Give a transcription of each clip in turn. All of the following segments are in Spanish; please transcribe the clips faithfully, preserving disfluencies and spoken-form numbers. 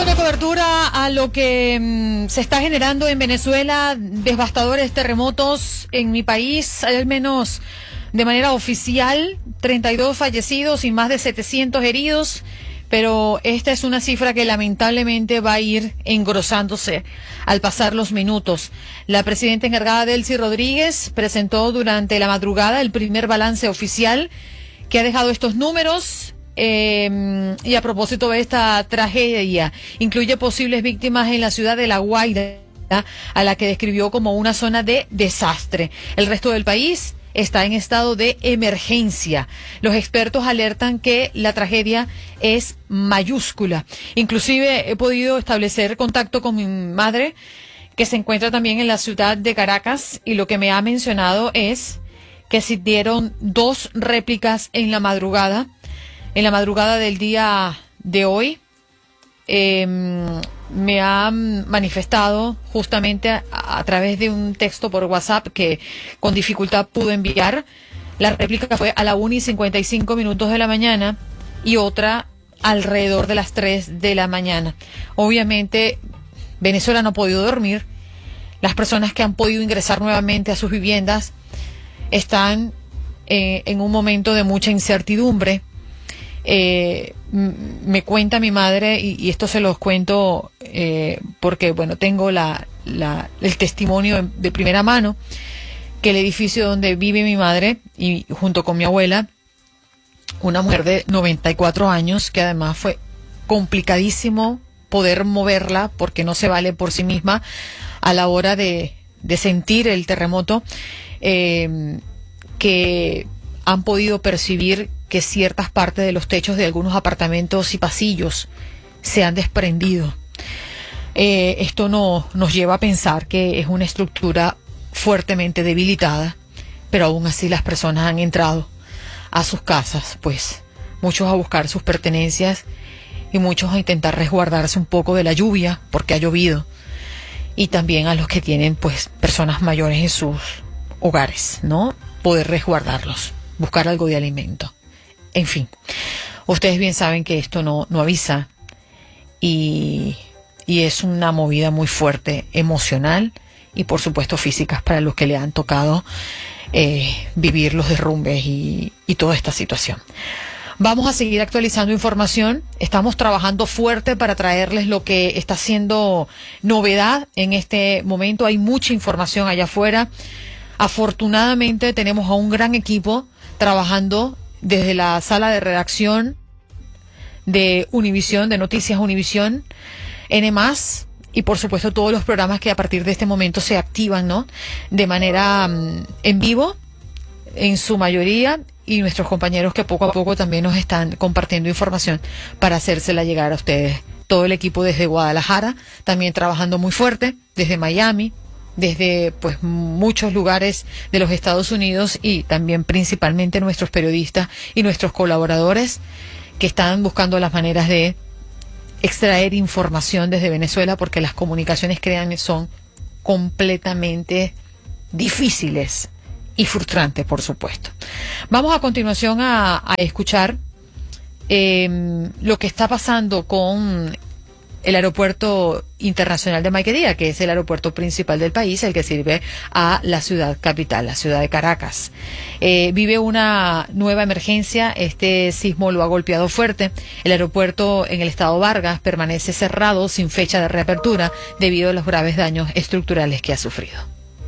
Dándole cobertura a lo que mmm, se está generando en Venezuela, devastadores terremotos en mi país, hay al menos de manera oficial treinta y dos fallecidos y más de setecientos heridos, pero esta es una cifra que lamentablemente va a ir engrosándose al pasar los minutos. La presidenta encargada, Delcy Rodríguez, presentó durante la madrugada el primer balance oficial que ha dejado estos números. Eh, y a propósito de esta tragedia, incluye posibles víctimas en la ciudad de La Guaira, a la que describió como una zona de desastre. El resto del país está en estado de emergencia. Los expertos alertan que la tragedia es mayúscula. Inclusive he podido establecer contacto con mi madre, que se encuentra también en la ciudad de Caracas, y lo que me ha mencionado es que se dieron dos réplicas en la madrugada. En la madrugada del día de hoy, eh, me han manifestado justamente a, a través de un texto por WhatsApp que con dificultad pude enviar. La réplica fue a la una y cincuenta y cinco minutos de la mañana y otra alrededor de las tres de la mañana. Obviamente, Venezuela no ha podido dormir. Las personas que han podido ingresar nuevamente a sus viviendas están eh, en un momento de mucha incertidumbre. Eh, me cuenta mi madre, y, y esto se los cuento eh, porque, bueno, tengo la, la, el testimonio de, de primera mano, que el edificio donde vive mi madre, y junto con mi abuela, una mujer de noventa y cuatro años, que además fue complicadísimo poder moverla porque no se vale por sí misma a la hora de, de sentir el terremoto, eh, que han podido percibir que ciertas partes de los techos de algunos apartamentos y pasillos se han desprendido. Eh, esto no, nos lleva a pensar que es una estructura fuertemente debilitada, pero aún así las personas han entrado a sus casas, pues muchos a buscar sus pertenencias y muchos a intentar resguardarse un poco de la lluvia porque ha llovido, y también a los que tienen pues personas mayores en sus hogares, ¿no? Poder resguardarlos, buscar algo de alimento. En fin, ustedes bien saben que esto no, no avisa y, y es una movida muy fuerte, emocional y por supuesto físicas para los que le han tocado eh, vivir los derrumbes y, y toda esta situación. Vamos a seguir actualizando información. Estamos trabajando fuerte para traerles lo que está siendo novedad en este momento. Hay mucha información allá afuera. Afortunadamente tenemos a un gran equipo trabajando desde la sala de redacción de Univisión, de Noticias Univisión, N más, y por supuesto todos los programas que a partir de este momento se activan, ¿no? De manera um, en vivo, en su mayoría, y nuestros compañeros que poco a poco también nos están compartiendo información para hacérsela llegar a ustedes. Todo el equipo desde Guadalajara, también trabajando muy fuerte, desde Miami, desde pues muchos lugares de los Estados Unidos, y también principalmente nuestros periodistas y nuestros colaboradores que están buscando las maneras de extraer información desde Venezuela, porque las comunicaciones, créanme, son completamente difíciles y frustrantes, por supuesto. Vamos a continuación a, a escuchar eh, lo que está pasando con el aeropuerto internacional de Maiquetía, que es el aeropuerto principal del país, el que sirve a la ciudad capital, la ciudad de Caracas. Eh, vive una nueva emergencia. Este sismo lo ha golpeado fuerte. El aeropuerto en el estado Vargas permanece cerrado sin fecha de reapertura debido a los graves daños estructurales que ha sufrido.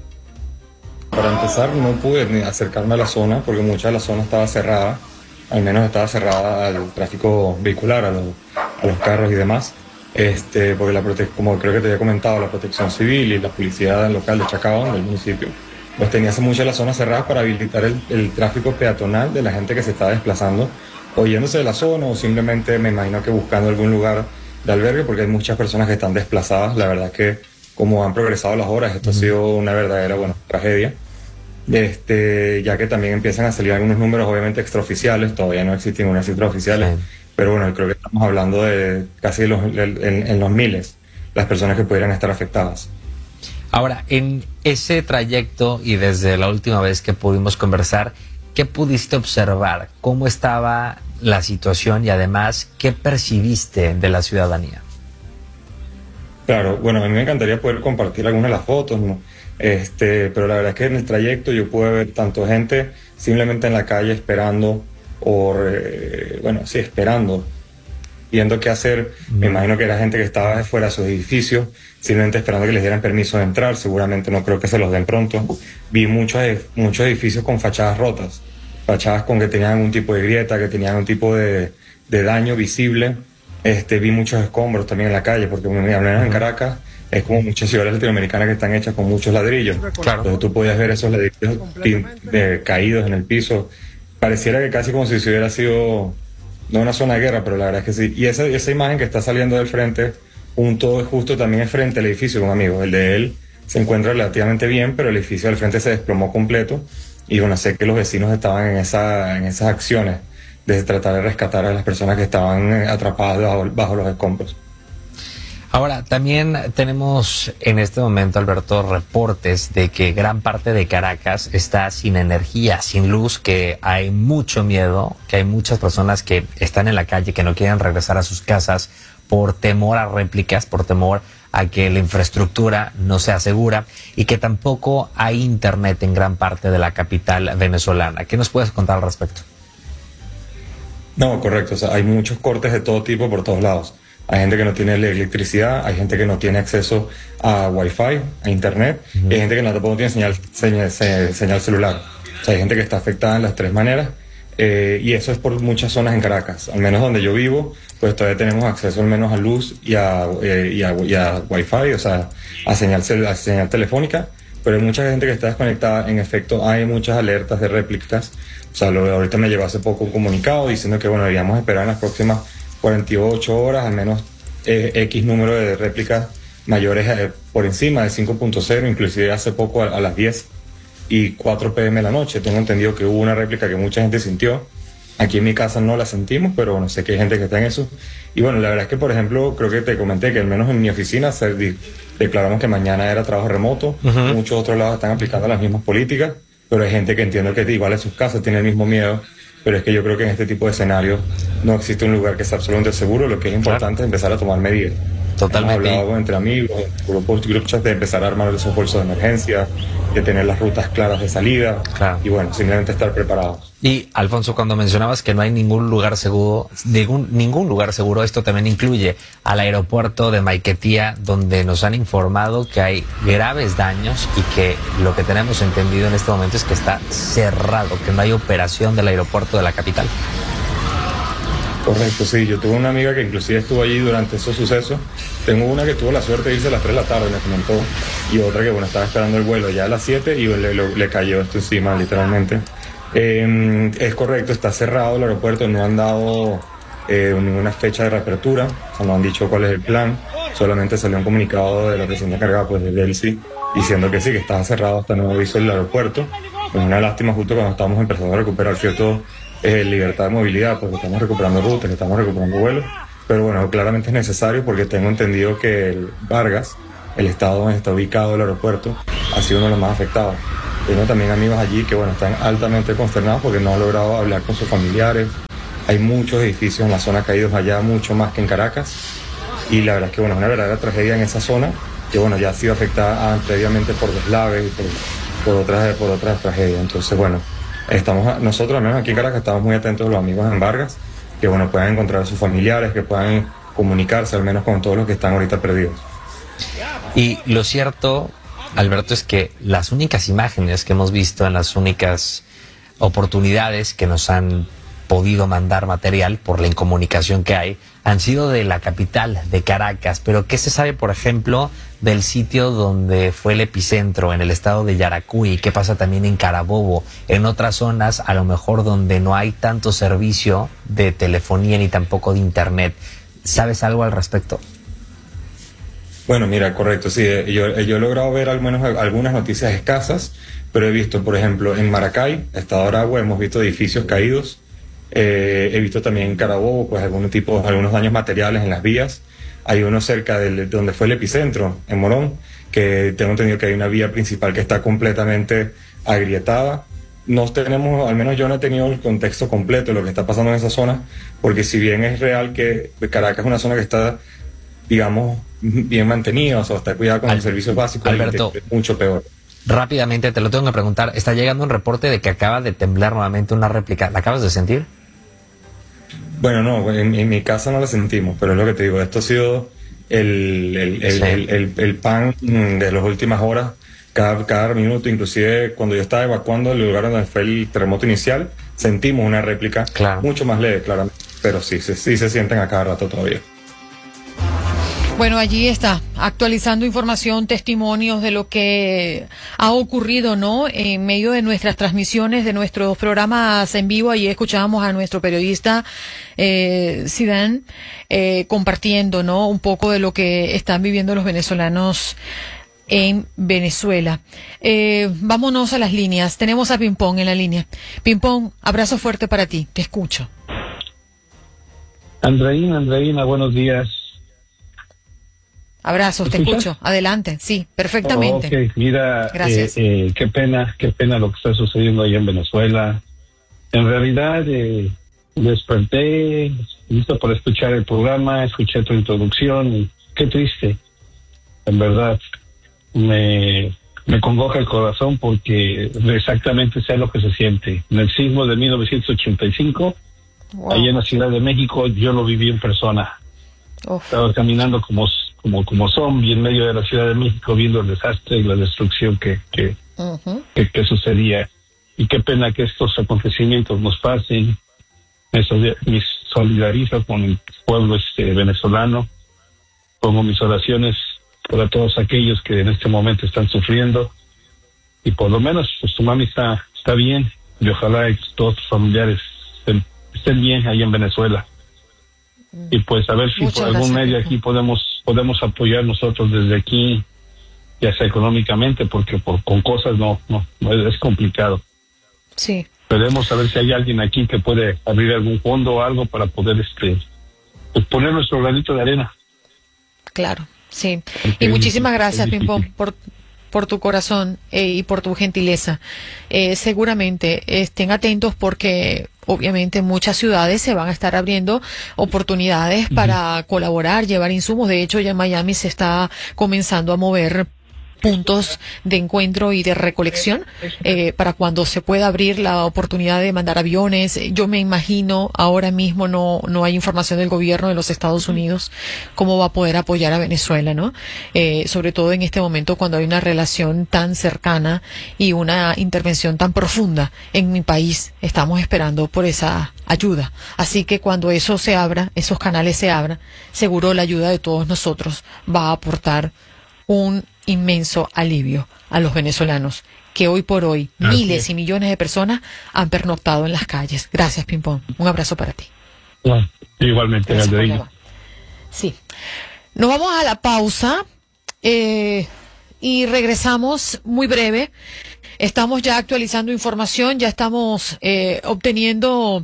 Para empezar, no pude ni acercarme a la zona porque mucha de la zona estaba cerrada, al menos estaba cerrada al tráfico vehicular, a los, a los carros y demás. Este, porque la prote como creo que te había comentado, la protección civil y la policía local de Chacao, del municipio, pues tenía muchas de las zonas cerradas para habilitar el, el tráfico peatonal de la gente que se está desplazando o yéndose de la zona, o simplemente me imagino que buscando algún lugar de albergue, porque hay muchas personas que están desplazadas. La verdad que como han progresado las horas, esto uh-huh. ha sido una verdadera, bueno, tragedia. Este, ya que también empiezan a salir algunos números obviamente extraoficiales, todavía no existen unas cifras oficiales. Sí. Pero bueno, creo que estamos hablando de casi los, en, en los miles las personas que pudieran estar afectadas. Ahora, en ese trayecto y desde la última vez que pudimos conversar, ¿qué pudiste observar? ¿Cómo estaba la situación y además qué percibiste de la ciudadanía? Claro, bueno, a mí me encantaría poder compartir algunas de las fotos, ¿no? Este, pero la verdad es que en el trayecto yo pude ver tanto gente simplemente en la calle esperando, o, eh, bueno, sí, esperando, viendo qué hacer. Mm. Me imagino que era gente que estaba fuera de sus edificios, simplemente esperando que les dieran permiso de entrar. Seguramente no creo que se los den pronto. Vi muchos, muchos edificios con fachadas rotas, fachadas con que tenían un tipo de grieta, que tenían un tipo de, de daño visible. Este, vi muchos escombros también en la calle, porque al menos en Caracas es como muchas ciudades latinoamericanas que están hechas con muchos ladrillos. Claro. Entonces tú podías ver esos ladrillos de, caídos en el piso. Pareciera que casi como si se hubiera sido, no una zona de guerra, pero la verdad es que sí. Y esa, esa imagen que está saliendo del frente, junto, justo también es frente al edificio, un amigo. El de él se encuentra relativamente bien, pero el edificio del frente se desplomó completo. Y bueno, sé que los vecinos estaban en, esa, en esas acciones de tratar de rescatar a las personas que estaban atrapadas bajo, bajo los escombros. Ahora, también tenemos en este momento, Alberto, reportes de que gran parte de Caracas está sin energía, sin luz, que hay mucho miedo, que hay muchas personas que están en la calle, que no quieren regresar a sus casas por temor a réplicas, por temor a que la infraestructura no sea segura, y que tampoco hay internet en gran parte de la capital venezolana. ¿Qué nos puedes contar al respecto? No, correcto. O sea, hay muchos cortes de todo tipo por todos lados. Hay gente que no tiene electricidad, hay gente que no tiene acceso a Wi-Fi, a internet, uh-huh. y hay gente que no tampoco tiene señal, señal, señal celular. O sea, hay gente que está afectada en las tres maneras, eh, y eso es por muchas zonas en Caracas. Al menos donde yo vivo, pues todavía tenemos acceso al menos a luz y a, eh, y a, y a Wi-Fi, o sea, a señal, a señal telefónica, pero hay mucha gente que está desconectada. En efecto, hay muchas alertas de réplicas. O sea, lo, ahorita me llegó hace poco un comunicado diciendo que, bueno, deberíamos esperar en las próximas cuarenta y ocho horas, al menos eh, X número de réplicas mayores eh, por encima de cinco punto cero, inclusive hace poco a, a las diez y cuatro pe eme de la noche. Tengo entendido que hubo una réplica que mucha gente sintió. Aquí en mi casa no la sentimos, pero bueno, sé que hay gente que está en eso. Y bueno, la verdad es que, por ejemplo, creo que te comenté que al menos en mi oficina se de, declaramos que mañana era trabajo remoto. Uh-huh. Muchos otros lados están aplicando las mismas políticas, pero hay gente que entiendo que igual en sus casas tiene el mismo miedo. Pero es que yo creo que en este tipo de escenarios no existe un lugar que sea absolutamente seguro. Lo que es importante, claro, es empezar a tomar medidas. Totalmente. Hemos hablado entre amigos, grupos, grupos de empezar a armar esos bolsos de emergencia, de tener las rutas claras de salida, claro, y bueno, simplemente estar preparados. Y Alfonso, cuando mencionabas que no hay ningún lugar seguro, ningún, ningún lugar seguro, esto también incluye al aeropuerto de Maiquetía, donde nos han informado que hay graves daños y que lo que tenemos entendido en este momento es que está cerrado, que no hay operación del aeropuerto de la capital. Correcto, sí. Yo tuve una amiga que inclusive estuvo allí durante esos sucesos. Tengo una que tuvo la suerte de irse a las tres de la tarde, me comentó, y otra que, bueno, estaba esperando el vuelo ya a las siete y le, le, le cayó esto encima, literalmente. Eh, es correcto, está cerrado el aeropuerto, no han dado eh, ninguna fecha de reapertura, o sea, no han dicho cuál es el plan, solamente salió un comunicado de la presidenta encargada, pues, de Delcy, diciendo que sí, que estaba cerrado hasta nuevo aviso el aeropuerto. Pues una lástima justo cuando estamos empezando a recuperar cierto eh, libertad de movilidad, porque estamos recuperando rutas, estamos recuperando vuelos, pero bueno, claramente es necesario porque tengo entendido que el Vargas, el estado donde está ubicado el aeropuerto, ha sido uno de los más afectados. Tengo también amigos allí que, bueno, están altamente consternados porque no han logrado hablar con sus familiares. Hay muchos edificios en la zona caídos allá, mucho más que en Caracas, y la verdad es que, bueno, es una verdadera tragedia en esa zona, que, bueno, ya ha sido afectada ah, previamente por deslaves y por, por, otras, por otras tragedias. Entonces, bueno, estamos, nosotros, al menos aquí en Caracas, estamos muy atentos a los amigos en Vargas, que, bueno, puedan encontrar a sus familiares, que puedan comunicarse al menos con todos los que están ahorita perdidos. Y lo cierto, Alberto, es que las únicas imágenes que hemos visto en las únicas oportunidades que nos han podido mandar material por la incomunicación que hay han sido de la capital, de Caracas. Pero ¿qué se sabe, por ejemplo, del sitio donde fue el epicentro, en el estado de Yaracuy? ¿Qué pasa también en Carabobo? En otras zonas, a lo mejor donde no hay tanto servicio de telefonía ni tampoco de internet. ¿Sabes algo al respecto? Bueno, mira, correcto, sí, yo, yo he logrado ver al menos algunas noticias escasas, pero he visto, por ejemplo, en Maracay, estado de Aragua, hemos visto edificios caídos, eh, he visto también en Carabobo, pues, algún tipo, algunos daños materiales en las vías. Hay uno cerca de donde fue el epicentro, en Morón, que tengo entendido que hay una vía principal que está completamente agrietada. No tenemos, al menos yo no he tenido el contexto completo de lo que está pasando en esa zona, porque si bien es real que Caracas es una zona que está digamos, bien mantenidos o estar cuidado con Al, los servicios básicos, Alberto, es mucho peor. Rápidamente te lo tengo que preguntar. Está llegando un reporte de que acaba de temblar nuevamente una réplica. ¿La acabas de sentir? Bueno, no, en, en mi casa no la sentimos, pero es lo que te digo, esto ha sido el, el, el, sí. el, el, el pan de las últimas horas, cada, cada minuto, inclusive cuando yo estaba evacuando el lugar donde fue el terremoto inicial, sentimos una réplica, claro, mucho más leve, claramente, pero sí, sí, sí se sienten a cada rato todavía. Bueno, allí está, actualizando información, testimonios de lo que ha ocurrido, ¿no? En medio de nuestras transmisiones, de nuestros programas en vivo. Allí escuchábamos a nuestro periodista eh, Zidane eh, compartiendo, ¿no? Un poco de lo que están viviendo los venezolanos en Venezuela. Eh, vámonos a las líneas. Tenemos a Pimpón en la línea. Pimpón, abrazo fuerte para ti. Te escucho. Andreina, Andreina, buenos días. Abrazos, te escucho. Adelante, sí, perfectamente. Oh, ok, mira, Gracias. Eh, eh, qué pena, qué pena lo que está sucediendo ahí en Venezuela. En realidad, eh, desperté, listo para escuchar el programa, escuché tu introducción, y qué triste. En verdad, me, me congoja el corazón porque exactamente sé lo que se siente. En el sismo de mil novecientos ochenta y cinco, wow, ahí en la Ciudad de México, yo lo viví en persona. Uf. Estaba caminando como como como zombie en medio de la Ciudad de México, viendo el desastre y la destrucción que que, uh-huh. que, que sucedía. Y qué pena que estos acontecimientos nos pasen. Me, me solidarizo con el pueblo este venezolano. Pongo mis oraciones para todos aquellos que en este momento están sufriendo. Y por lo menos, pues tu mami está, está bien. Y ojalá y todos tus familiares estén, estén bien ahí en Venezuela. Y pues a ver si Muchas por algún gracias, medio aquí podemos podemos apoyar nosotros desde aquí, ya sea económicamente, porque por con cosas no no, no es complicado. Sí. Esperemos a ver si hay alguien aquí que puede abrir algún fondo o algo para poder este pues poner nuestro granito de arena. Claro, sí. Porque y muchísimas gracias, Pimpón, por por tu corazón eh, y por tu gentileza. Eh, seguramente estén atentos porque obviamente en muchas ciudades se van a estar abriendo oportunidades para uh-huh. colaborar, llevar insumos. De hecho, ya en Miami se está comenzando a mover puntos de encuentro y de recolección eh, para cuando se pueda abrir la oportunidad de mandar aviones. Yo me imagino, ahora mismo no no hay información del gobierno de los Estados Unidos cómo va a poder apoyar a Venezuela, ¿no? Eh, sobre todo en este momento cuando hay una relación tan cercana y una intervención tan profunda en mi país. Estamos esperando por esa ayuda. Así que cuando eso se abra, esos canales se abran, seguro la ayuda de todos nosotros va a aportar un inmenso alivio a los venezolanos, que hoy por hoy Así miles es. y millones de personas han pernoctado en las calles. Gracias, Pimpón. Un abrazo para ti. Bueno, igualmente, Gracias. Sí. Nos vamos a la pausa eh, y regresamos muy breve. Estamos ya actualizando información, ya estamos eh, obteniendo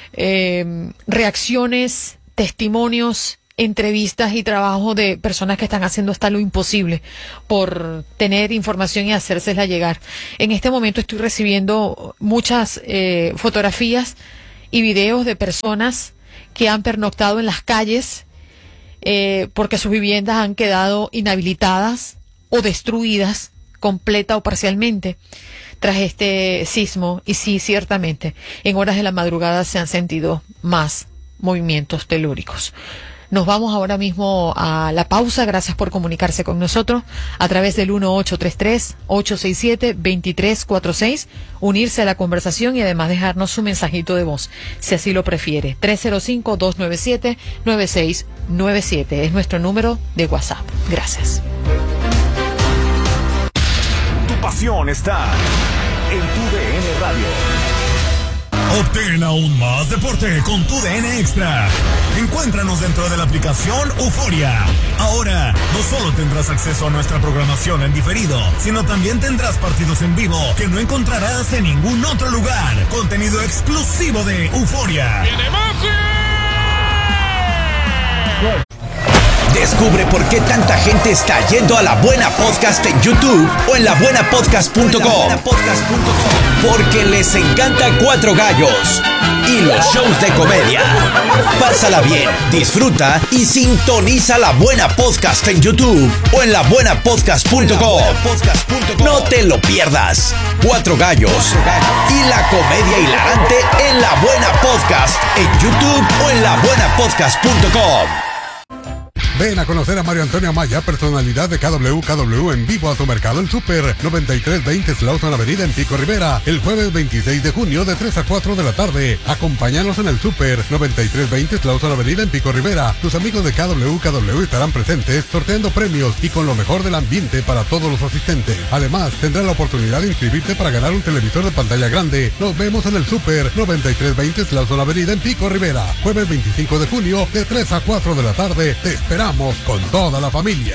eh, reacciones, testimonios, entrevistas y trabajo de personas que están haciendo hasta lo imposible por tener información y hacérsela llegar. En este momento estoy recibiendo muchas eh, fotografías y videos de personas que han pernoctado en las calles eh, porque sus viviendas han quedado inhabilitadas o destruidas completa o parcialmente tras este sismo. Y sí, ciertamente, en horas de la madrugada se han sentido más movimientos telúricos. Nos vamos ahora mismo a la pausa. Gracias por comunicarse con nosotros a través del uno ocho tres tres, ocho seis siete, dos tres cuatro seis, unirse a la conversación y además dejarnos su mensajito de voz, si así lo prefiere. tres cero cinco, dos nueve siete, nueve seis nueve siete es nuestro número de WhatsApp. Gracias. Tu pasión está en Tu D N Radio. Obtén aún más deporte con Tu D N Extra. Encuéntranos dentro de la aplicación Euforia. Ahora, no solo tendrás acceso a nuestra programación en diferido, sino también tendrás partidos en vivo que no encontrarás en ningún otro lugar. Contenido exclusivo de Euforia. Descubre por qué tanta gente está yendo a La Buena Podcast en YouTube o en la buena podcast punto com. Porque les encanta Cuatro Gallos y los shows de comedia. Pásala bien, disfruta y sintoniza La Buena Podcast en YouTube o en la buena podcast punto com. No te lo pierdas. Cuatro Gallos y la comedia hilarante en La Buena Podcast en YouTube o en la buena podcast punto com. Ven a conocer a Mario Antonio Amaya, personalidad de K W K W en vivo a tu mercado El Super, noventa y tres veinte Slauson Avenida en Pico Rivera, el jueves veintiséis de junio de tres a cuatro de la tarde. Acompáñanos en El Super, noventa y tres veinte Slauson Avenida en Pico Rivera. Tus amigos de K W K W estarán presentes sorteando premios y con lo mejor del ambiente para todos los asistentes. Además, tendrás la oportunidad de inscribirte para ganar un televisor de pantalla grande. Nos vemos en El Super, noventa y tres veinte Slauson Avenida en Pico Rivera, jueves veinticinco de junio de tres a cuatro de la tarde. Te esperamos con toda la familia.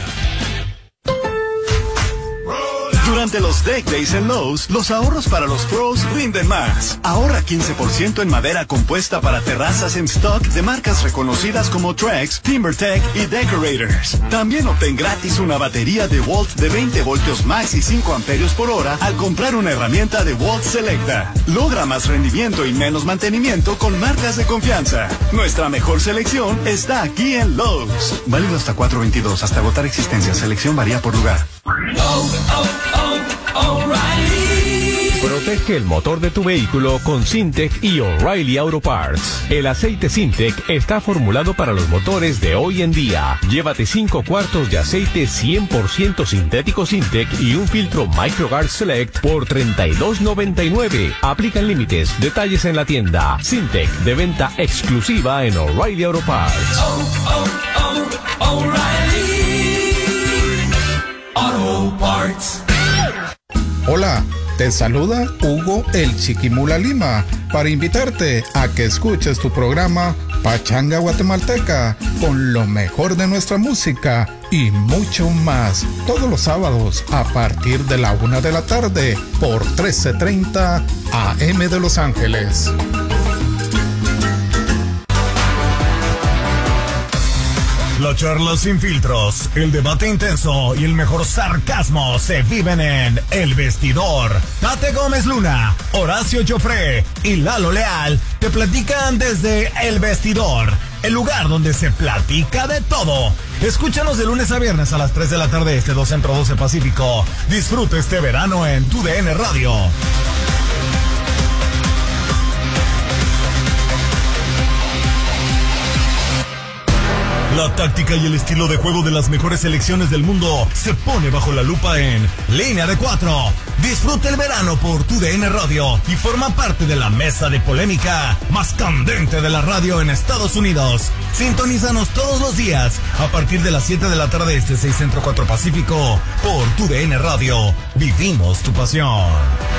Durante los Deck Days en Lowe's, los ahorros para los pros rinden más. Ahorra quince por ciento en madera compuesta para terrazas en stock de marcas reconocidas como Trex, TimberTech y Decorators. También obtén gratis una batería de Volt de veinte voltios max y cinco amperios por hora al comprar una herramienta de Volt Selecta. Logra más rendimiento y menos mantenimiento con marcas de confianza. Nuestra mejor selección está aquí en Lowe's. Válido hasta cuatro veintidós, hasta agotar existencia. Selección varía por lugar. Oh, oh, oh, O'Reilly. Protege el motor de tu vehículo con Syntec y O'Reilly Auto Parts. El aceite Syntec está formulado para los motores de hoy en día. Llévate cinco cuartos de aceite cien por ciento sintético Syntec y un filtro MicroGuard Select por treinta y dos noventa y nueve. Aplican límites. Detalles en la tienda. Syntec, de venta exclusiva en O'Reilly Auto Parts. Oh, oh, oh, O'Reilly Auto Parts. Hola, te saluda Hugo el Chiquimula Lima para invitarte a que escuches tu programa Pachanga Guatemalteca con lo mejor de nuestra música y mucho más todos los sábados a partir de la una de la tarde por trece treinta A M de Los Ángeles. La charla sin filtros, el debate intenso y el mejor sarcasmo se viven en El Vestidor. Tate Gómez Luna, Horacio Joffre y Lalo Leal te platican desde El Vestidor, el lugar donde se platica de todo. Escúchanos de lunes a viernes a las tres de la tarde, este dos Centro, doce Pacífico. Disfruta este verano en tu D N Radio. La táctica y el estilo de juego de las mejores selecciones del mundo se pone bajo la lupa en Línea de Cuatro. Disfruta el verano por tu D N Radio y forma parte de la mesa de polémica más candente de la radio en Estados Unidos. Sintonízanos todos los días a partir de las siete de la tarde, este seis Centro, cuatro Pacífico, por tu D N Radio. Vivimos tu pasión.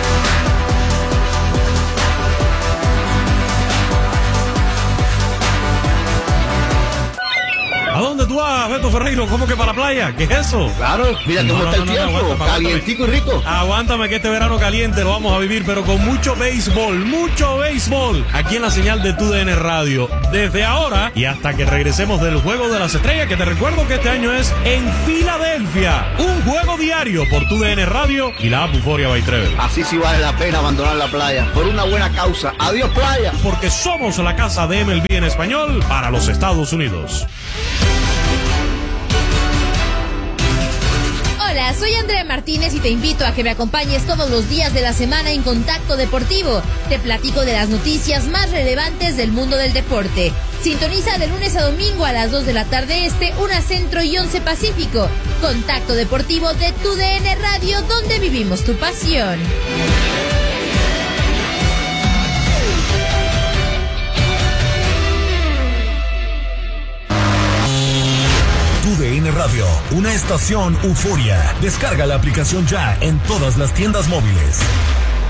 ¿A dónde tú vas, Beto Ferreiro? ¿Cómo que para la playa? ¿Qué es eso? Claro, mira cómo no, está no, el no, tiempo, no, aguántame, calientico y rico. Aguántame que este verano caliente lo vamos a vivir, pero con mucho béisbol, mucho béisbol, aquí en la señal de tu D N Radio. Desde ahora y hasta que regresemos del Juego de las Estrellas, que te recuerdo que este año es en Filadelfia. Un juego diario por tu D N Radio y la app Euphoria by Travel. Así sí vale la pena abandonar la playa, por una buena causa. Adiós, playa. Porque somos la casa de M L B en español para los Estados Unidos. Hola, soy Andrea Martínez y te invito a que me acompañes todos los días de la semana en Contacto Deportivo. Te platico de las noticias más relevantes del mundo del deporte. Sintoniza de lunes a domingo a las dos de la tarde este, una Centro y once Pacífico. Contacto Deportivo de tu D N Radio, donde vivimos tu pasión. Tu D N Radio, una estación Euphoria. Descarga la aplicación ya en todas las tiendas móviles.